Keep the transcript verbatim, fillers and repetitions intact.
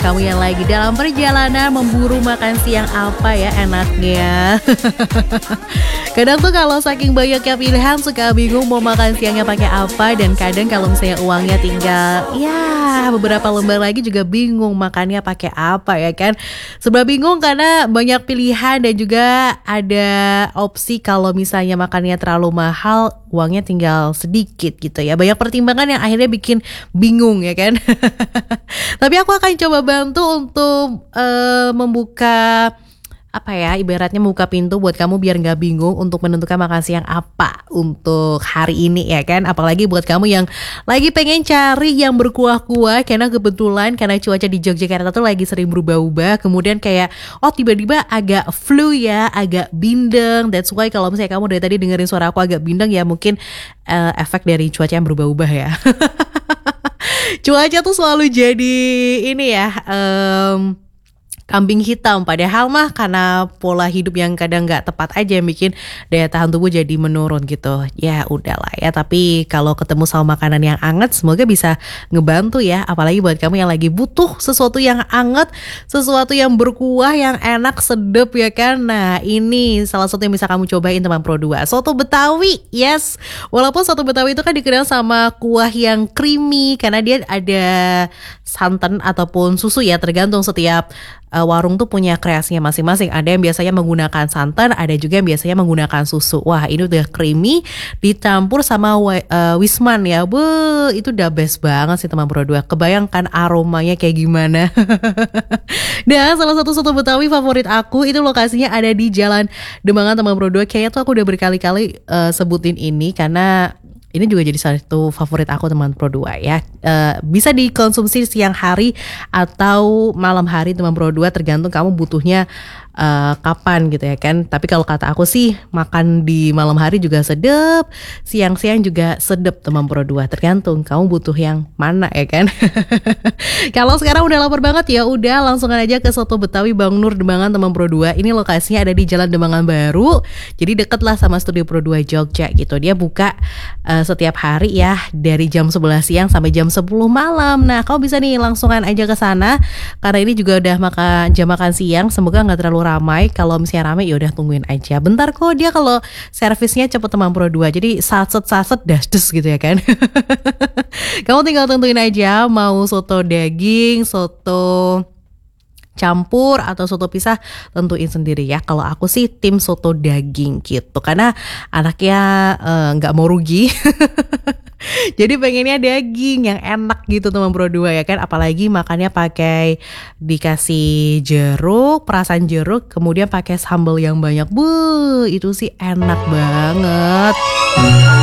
Kamu yang lagi dalam perjalanan memburu makan siang apa ya enaknya. Kadang tuh kalau saking banyaknya pilihan suka bingung mau makan siangnya pakai apa. Dan kadang kalau misalnya uangnya tinggal ya beberapa lembar lagi juga bingung makannya pakai apa ya kan. Sebab bingung karena banyak pilihan dan juga ada opsi kalau misalnya makannya terlalu mahal, uangnya tinggal sedikit gitu ya. Banyak pertimbangan yang akhirnya bikin bingung ya kan. Tapi aku akan coba bantu untuk uh, membuka apa ya, ibaratnya membuka pintu buat kamu biar gak bingung untuk menentukan makan siang apa untuk hari ini ya kan. Apalagi buat kamu yang lagi pengen cari yang berkuah-kuah, karena kebetulan karena cuaca di Yogyakarta tuh lagi sering berubah-ubah. Kemudian kayak oh tiba-tiba agak flu ya, agak bindeng. That's why kalau misalnya kamu dari tadi dengerin suara aku agak bindeng ya, mungkin uh, efek dari cuaca yang berubah-ubah ya. Cuaca tuh selalu jadi ini ya, um, kambing hitam. Padahal mah karena pola hidup yang kadang gak tepat aja yang bikin daya tahan tubuh jadi menurun gitu. Ya udahlah ya, tapi kalau ketemu sama makanan yang anget semoga bisa ngebantu ya. Apalagi buat kamu yang lagi butuh sesuatu yang anget, sesuatu yang berkuah, yang enak, sedep ya kan. Nah ini salah satu yang bisa kamu cobain teman Pro dua, soto Betawi. Yes, walaupun soto Betawi itu kan dikenal sama kuah yang creamy karena dia ada santan ataupun susu ya, tergantung setiap Uh, warung tuh punya kreasinya masing-masing. Ada yang biasanya menggunakan santan, ada juga yang biasanya menggunakan susu. Wah ini udah creamy dicampur sama uh, Wisman ya. Be, itu udah best banget sih teman Pro dua. Kebayangkan aromanya kayak gimana. Dan salah satu soto Betawi favorit aku itu lokasinya ada di Jalan Demangan teman Pro dua. Kayaknya tuh aku udah berkali-kali uh, sebutin ini karena ini juga jadi salah satu favorit aku teman Pro dua ya. Uh, bisa dikonsumsi siang hari atau malam hari teman Pro dua, tergantung kamu butuhnya uh, kapan gitu ya kan. Tapi kalau kata aku sih makan di malam hari juga sedep, siang-siang juga sedep teman Pro dua, tergantung kamu butuh yang mana ya kan. Kalau sekarang udah lapar banget ya udah langsung aja ke soto Betawi Bang Nur Demangan teman Pro dua. Ini lokasinya ada di Jalan Demangan Baru, jadi deket lah sama Studio Pro dua Jogja gitu. Dia buka uh, setiap hari ya dari jam sebelas siang sampai jam sepuluh malam. Nah kau bisa nih langsungan aja ke sana karena ini juga udah makan jam makan siang. Semoga nggak terlalu ramai. Kalau misalnya ramai ya udah tungguin aja. Bentar kok, dia kalau servisnya cepet teman Pro dua. Jadi saset-saset das-des gitu ya kan. Kamu tinggal tentuin aja mau soto daging, soto campur atau soto pisah, tentuin sendiri ya. Kalau aku sih tim soto daging gitu karena anaknya nggak uh, mau rugi. Jadi pengennya daging yang enak gitu teman Pro dua ya kan. Apalagi makannya pakai dikasih jeruk, perasan jeruk, kemudian pakai sambal yang banyak. Buh, itu sih enak banget.